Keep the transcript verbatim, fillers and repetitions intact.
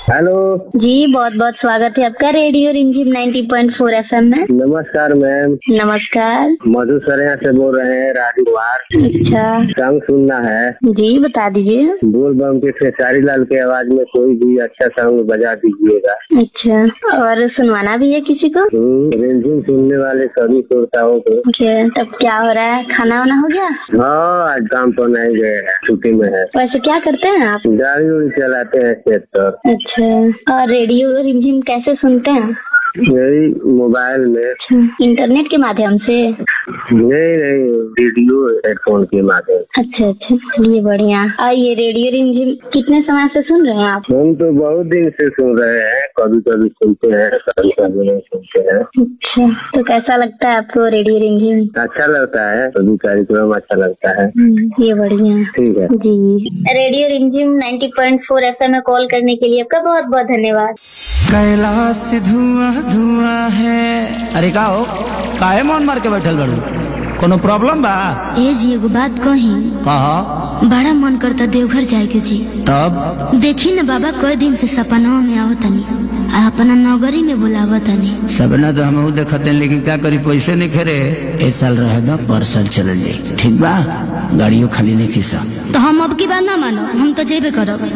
Hello जी, बहुत बहुत स्वागत है आपका रेडियो रिमझिम नब्बे पॉइंट चार एफएम में। नमस्कार मैम। नमस्कार। मधु सरेया से बोल रहे हैं, राजू कुमार। अच्छा, सॉन्ग सुनना है। जी बता दीजिए। बोल बम के खेसारी लाल के आवाज में कोई भी अच्छा सॉन्ग बजा दीजिएगा। अच्छा, और सुनवाना भी है किसी को? रिमझिम सुनने वाले सभी श्रोताओं को। अच्छा, तब क्या हो रहा है, खाना वाना हो गया? हाँ, आज काम पर नहीं गए हैं, छुट्टी में है। वैसे क्या करते हैं आप? गाड़ी उड़ी चलाते हैं खेत पर। अच्छा, और रेडियो रिमझिम कैसे सुनते हैं? यही मोबाइल में। इंटरनेट के माध्यम से? नहीं नहीं, रेडियो हेडफोन के माध्यम। अच्छा अच्छा, चलिए बढ़िया। और ये रेडियो रिमझिम कितने समय से सुन रहे हैं आप? हम तो बहुत दिन से सुन रहे हैं, कभी कभी सुनते हैं, कभी कभी नहीं सुनते हैं। अच्छा, तो कैसा लगता है आपको रेडियो रिमझिम? अच्छा लगता है, सभी कार्यक्रम अच्छा लगता है। ये बढ़िया। ठीक है जी, रेडियो रिमझिम नब्बे पॉइंट चार एफएम में कॉल करने के लिए आपका बहुत बहुत धन्यवाद। कैलाश से धुआं धुआं है। अरे का हो, काहे मौन मार के बैठल बड़ू? कोनो प्रॉब्लम बा? ए जी, एगो बात कही। कहा। बड़ा मन करता देवघर जाए के जी। तब देखी न बाबा, कई दिन से सपना में आवतनी आ अपना नगरी में बुलावतनी। सबना तो हम देखते हैं, लेकिन क्या करी, पैसे नहीं खेरे। ए साल रहे ना, पर साल चल जाए, ठीक बा? गाड़ियों खाली नहीं खींचा तो हम अब की बार ना मानो, हम तो जेबे करब।